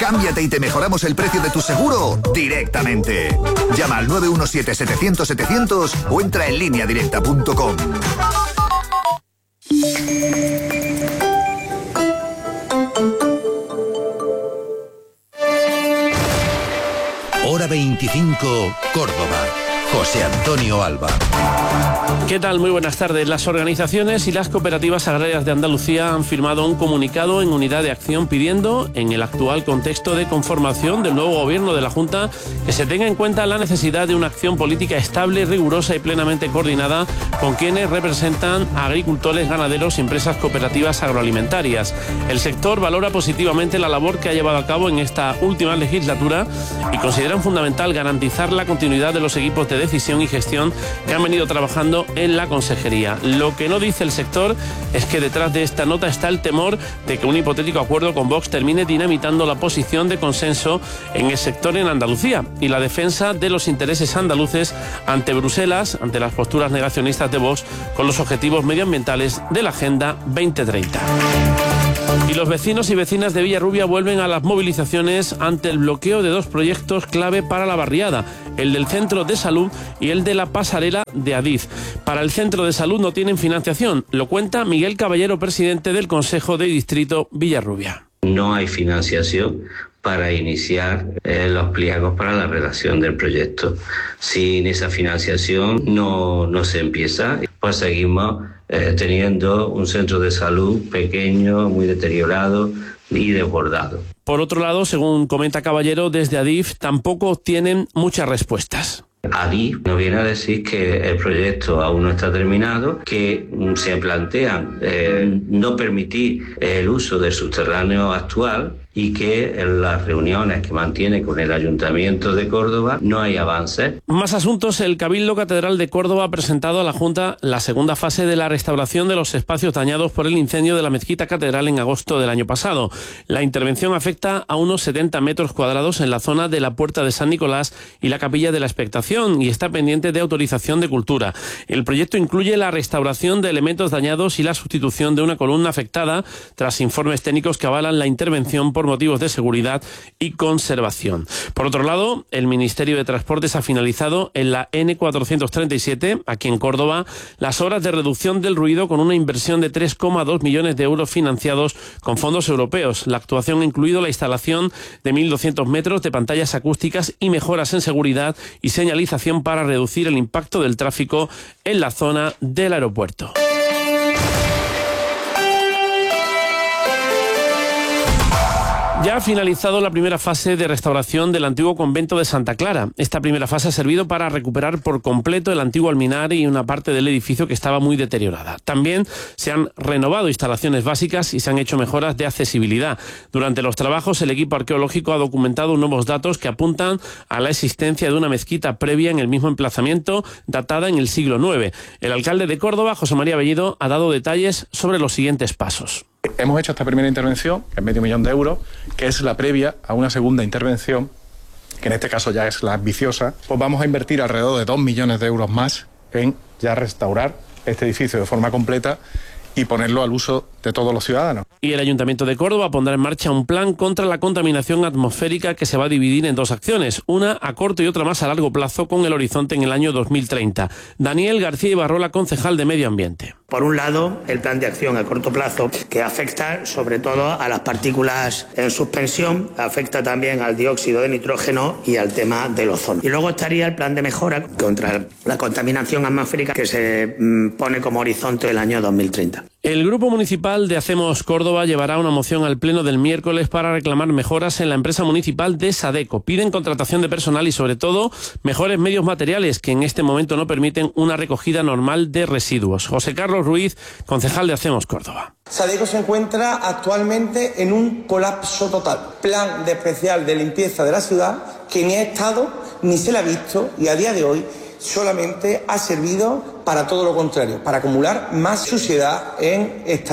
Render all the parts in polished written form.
Cámbiate y te mejoramos el precio de tu seguro directamente. Llama al 917-700-700 o entra en lineadirecta.com. Hora 25, Córdoba. José Antonio Alba. ¿Qué tal? Muy buenas tardes. Las organizaciones y las cooperativas agrarias de Andalucía han firmado un comunicado en unidad de acción pidiendo, en el actual contexto de conformación del nuevo gobierno de la Junta, que se tenga en cuenta la necesidad de una acción política estable, rigurosa y plenamente coordinada con quienes representan a agricultores, ganaderos y empresas cooperativas agroalimentarias. El sector valora positivamente la labor que ha llevado a cabo en esta última legislatura y consideran fundamental garantizar la continuidad de los equipos de decisión y gestión que han venido trabajando en la consejería. Lo que no dice el sector es que detrás de esta nota está el temor de que un hipotético acuerdo con Vox termine dinamitando la posición de consenso en el sector en Andalucía y la defensa de los intereses andaluces ante Bruselas, ante las posturas negacionistas de Vox con los objetivos medioambientales de la Agenda 2030. Y los vecinos y vecinas de Villarrubia vuelven a las movilizaciones ante el bloqueo de dos proyectos clave para la barriada, el del centro de salud y el de la pasarela de Adif. Para el centro de salud no tienen financiación, lo cuenta Miguel Caballero, presidente del Consejo de Distrito Villarrubia. No hay financiación para iniciar los pliegos para la redacción del proyecto. Sin esa financiación no se empieza, pues seguimos teniendo un centro de salud pequeño, muy deteriorado y desbordado. Por otro lado, según comenta Caballero, desde Adif tampoco obtienen muchas respuestas. Adif nos viene a decir que el proyecto aún no está terminado, que se plantean no permitir el uso del subterráneo actual y que en las reuniones que mantiene con el Ayuntamiento de Córdoba no hay avances. Más asuntos. El Cabildo Catedral de Córdoba ha presentado a la Junta la segunda fase de la restauración de los espacios dañados por el incendio de la mezquita catedral en agosto del año pasado. La intervención afecta a unos 70 metros cuadrados en la zona de la Puerta de San Nicolás y la Capilla de la Expectación y está pendiente de autorización de Cultura. El proyecto incluye la restauración de elementos dañados y la sustitución de una columna afectada tras informes técnicos que avalan la intervención por motivos de seguridad y conservación. Por otro lado, el Ministerio de Transportes ha finalizado en la N437, aquí en Córdoba, las obras de reducción del ruido con una inversión de 3,2 millones de euros financiados con fondos europeos. La actuación ha incluido la instalación de 1.200 metros de pantallas acústicas y mejoras en seguridad y señalización para reducir el impacto del tráfico en la zona del aeropuerto. Ya ha finalizado la primera fase de restauración del antiguo convento de Santa Clara. Esta primera fase ha servido para recuperar por completo el antiguo alminar y una parte del edificio que estaba muy deteriorada. También se han renovado instalaciones básicas y se han hecho mejoras de accesibilidad. Durante los trabajos, el equipo arqueológico ha documentado nuevos datos que apuntan a la existencia de una mezquita previa en el mismo emplazamiento, datada en el siglo IX. El alcalde de Córdoba, José María Bellido, ha dado detalles sobre los siguientes pasos. Hemos hecho esta primera intervención, que es $500,000, que es la previa a una segunda intervención, que en este caso ya es la ambiciosa. Pues vamos a invertir alrededor de 2 millones de euros más en ya restaurar este edificio de forma completa y ponerlo al uso de todos los ciudadanos. Y el Ayuntamiento de Córdoba pondrá en marcha un plan contra la contaminación atmosférica que se va a dividir en dos acciones, una a corto y otra más a largo plazo, con el horizonte en el año 2030. Daniel García Ibarrola, concejal de Medio Ambiente. Por un lado, el plan de acción a corto plazo, que afecta sobre todo a las partículas en suspensión, afecta también al dióxido de nitrógeno y al tema del ozono. Y luego estaría el plan de mejora contra la contaminación atmosférica, que se pone como horizonte el año 2030. El Grupo Municipal de Hacemos Córdoba llevará una moción al Pleno del miércoles para reclamar mejoras en la empresa municipal de Sadeco. Piden contratación de personal y, sobre todo, mejores medios materiales que en este momento no permiten una recogida normal de residuos. José Carlos Ruiz, concejal de Hacemos Córdoba. Sadeco se encuentra actualmente en un colapso total. Plan especial de limpieza de la ciudad que ni ha estado ni se le ha visto y a día de hoy solamente ha servido para todo lo contrario, para acumular más suciedad en esta ciudad.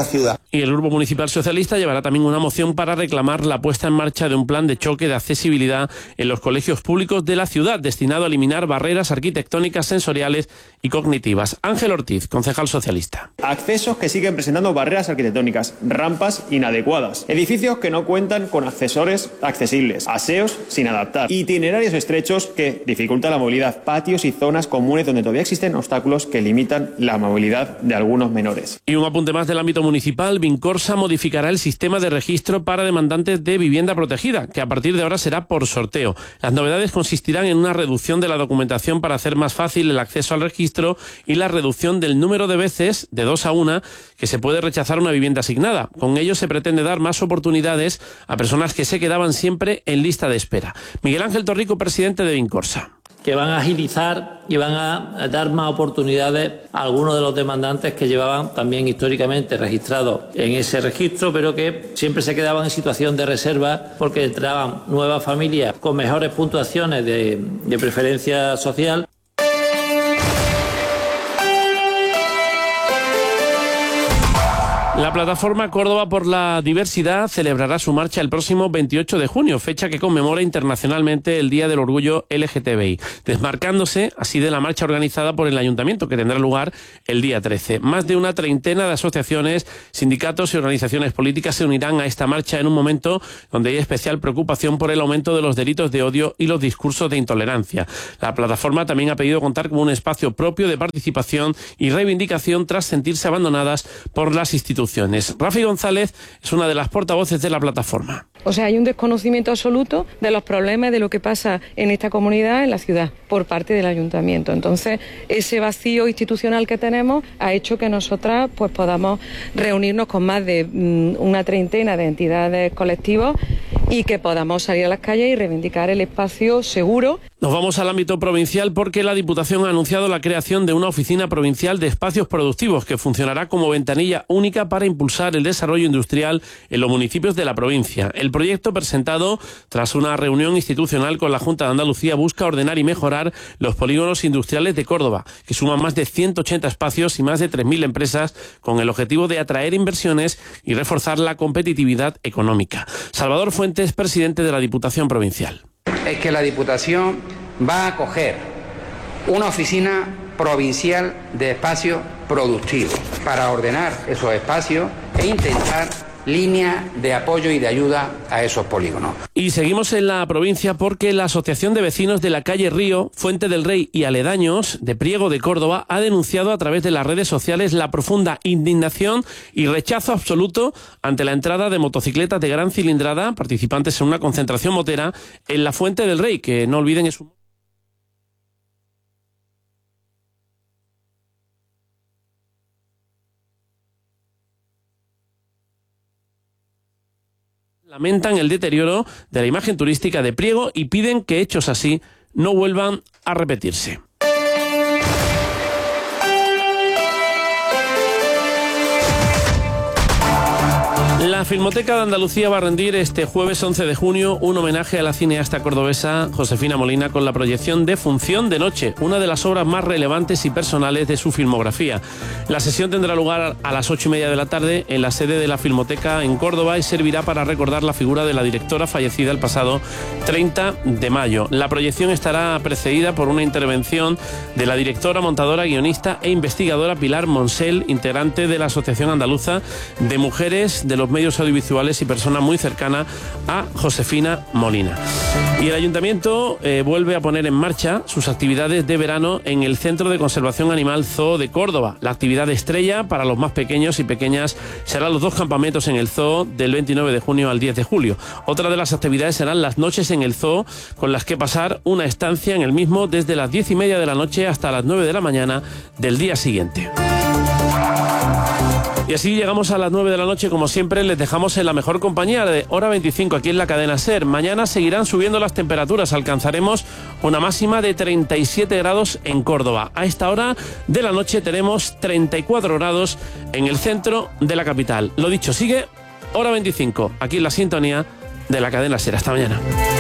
Y el Grupo Municipal Socialista llevará también una moción para reclamar la puesta en marcha de un plan de choque de accesibilidad en los colegios públicos de la ciudad, destinado a eliminar barreras arquitectónicas, sensoriales y cognitivas. Ángel Ortiz, concejal socialista. Accesos que siguen presentando barreras arquitectónicas, rampas inadecuadas, edificios que no cuentan con accesorios accesibles, aseos sin adaptar, itinerarios estrechos que dificultan la movilidad, patios y zonas comunes donde todavía existen obstáculos que limitan la movilidad de algunos menores. Y un apunte más del ámbito municipal: Vincorsa modificará el sistema de registro para demandantes de vivienda protegida, que a partir de ahora será por sorteo. Las novedades consistirán en una reducción de la documentación para hacer más fácil el acceso al registro y la reducción del número de veces, de 2 a 1, que se puede rechazar una vivienda asignada. Con ello se pretende dar más oportunidades a personas que se quedaban siempre en lista de espera. Miguel Ángel Torrico, presidente de Vincorsa. Que van a agilizar y van a dar más oportunidades a algunos de los demandantes que llevaban también históricamente registrados en ese registro, pero que siempre se quedaban en situación de reserva porque entraban nuevas familias con mejores puntuaciones de preferencia social. La plataforma Córdoba por la Diversidad celebrará su marcha el próximo 28 de junio, fecha que conmemora internacionalmente el Día del Orgullo LGTBI, desmarcándose así de la marcha organizada por el Ayuntamiento, que tendrá lugar el día 13. Más de una treintena de asociaciones, sindicatos y organizaciones políticas se unirán a esta marcha en un momento donde hay especial preocupación por el aumento de los delitos de odio y los discursos de intolerancia. La plataforma también ha pedido contar con un espacio propio de participación y reivindicación tras sentirse abandonadas por las instituciones. Rafi González es una de las portavoces de la plataforma. O sea, hay un desconocimiento absoluto de los problemas de lo que pasa en esta comunidad, en la ciudad, por parte del ayuntamiento. Entonces, ese vacío institucional que tenemos ha hecho que nosotras pues podamos reunirnos con más de una treintena de entidades colectivas y que podamos salir a las calles y reivindicar el espacio seguro. Nos vamos al ámbito provincial porque la Diputación ha anunciado la creación de una oficina provincial de espacios productivos que funcionará como ventanilla única para impulsar el desarrollo industrial en los municipios de la provincia. El proyecto, presentado tras una reunión institucional con la Junta de Andalucía, busca ordenar y mejorar los polígonos industriales de Córdoba, que suman más de 180 espacios y más de 3.000 empresas, con el objetivo de atraer inversiones y reforzar la competitividad económica. Salvador Fuentes, presidente de la Diputación Provincial. Es que la Diputación va a acoger una oficina provincial de espacios productivos para ordenar esos espacios e intentar líneas de apoyo y de ayuda a esos polígonos. Y seguimos en la provincia porque la Asociación de Vecinos de la calle Río, Fuente del Rey y aledaños de Priego de Córdoba ha denunciado a través de las redes sociales la profunda indignación y rechazo absoluto ante la entrada de motocicletas de gran cilindrada, participantes en una concentración motera, en la Fuente del Rey, que no olviden es un... Lamentan el deterioro de la imagen turística de Priego y piden que hechos así no vuelvan a repetirse. La Filmoteca de Andalucía va a rendir este jueves 11 de junio un homenaje a la cineasta cordobesa Josefina Molina con la proyección de Función de Noche, una de las obras más relevantes y personales de su filmografía. La sesión tendrá lugar a las 8:30 de la tarde en la sede de la Filmoteca en Córdoba y servirá para recordar la figura de la directora fallecida el pasado 30 de mayo. La proyección estará precedida por una intervención de la directora, montadora, guionista e investigadora Pilar Monsell, integrante de la Asociación Andaluza de Mujeres de los Medios Audiovisuales y persona muy cercana a Josefina Molina. Y el Ayuntamiento vuelve a poner en marcha sus actividades de verano en el Centro de Conservación Animal Zoo de Córdoba. La actividad estrella para los más pequeños y pequeñas serán los 2 campamentos en el zoo del 29 de junio al 10 de julio. Otra de las actividades serán las noches en el zoo, con las que pasar una estancia en el mismo desde las 10:30 de la noche hasta las 9 de la mañana del día siguiente. Y así llegamos a las 9 de la noche, como siempre les dejamos en la mejor compañía de Hora 25 aquí en la cadena SER. Mañana seguirán subiendo las temperaturas, alcanzaremos una máxima de 37 grados en Córdoba. A esta hora de la noche tenemos 34 grados en el centro de la capital. Lo dicho, sigue Hora 25 aquí en la sintonía de la cadena SER. Hasta mañana.